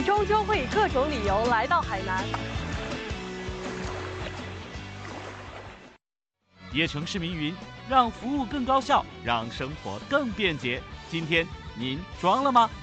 终究会以各种理由来到海南。 叶城市民云：让服务更高效，让生活更便捷。今天您装了吗？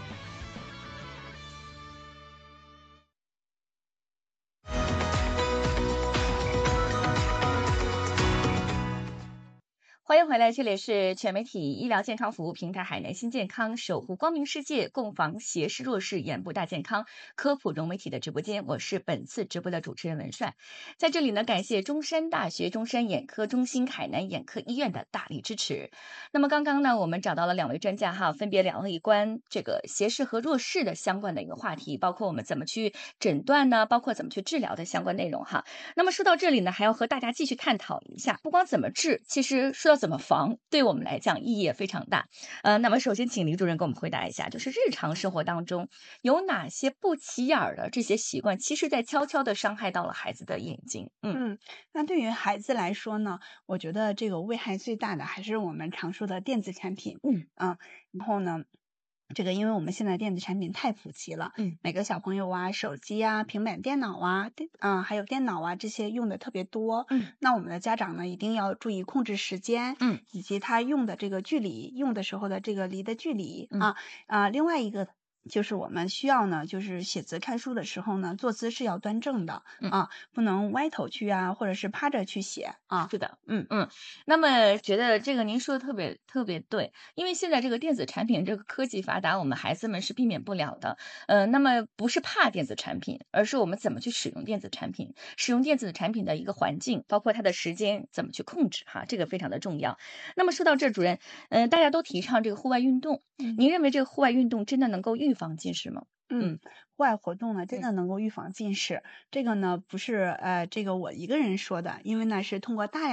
欢迎回来，这里是全媒体医疗健康服务平台海南新健康，守护光明世界，共防斜视弱视，眼部大健康科普融媒体的直播间，我是本次直播的主持人文帅。在这里呢，感谢中山大学中山眼科中心海南眼科医院的大力支持。那么刚刚呢，我们找到了2位专家哈，分别聊了一关这个斜视和弱视的相关的一个话题，包括我们怎么去诊断呢，包括怎么去治疗的相关内容哈。那么说到这里呢，还要和大家继续探讨一下，不光怎么治，其实说到怎么防，对我们来讲意义也非常大。那么首先请李主任给我们回答一下，就是日常生活当中有哪些不起眼儿的这些习惯，其实在悄悄的伤害到了孩子的眼睛。 那对于孩子来说呢，我觉得这个危害最大的还是我们常说的电子产品。然后呢，这个因为我们现在电子产品太普及了，每个小朋友啊，手机啊、平板电脑啊，还有电脑啊，这些用的特别多。那我们的家长呢，一定要注意控制时间，以及他用的这个距离，用的时候的这个离的距离另外一个就是我们需要呢，就是写字看书的时候呢，坐姿是要端正的不能歪头去或者是趴着去写是的，那么觉得这个您说的特别对，因为现在这个电子产品这个科技发达，我们孩子们是避免不了的。那么不是怕电子产品，而是我们怎么去使用电子产品，使用电子产品的一个环境，包括它的时间怎么去控制哈，这个非常的重要。那么说到这儿，主任，大家都提倡这个户外运动，您认为这个户外运动真的能够预防近视吗？ 户外活动呢，真的能够预防近视。这个呢，不是这个我一个人说的，因为呢是通过大量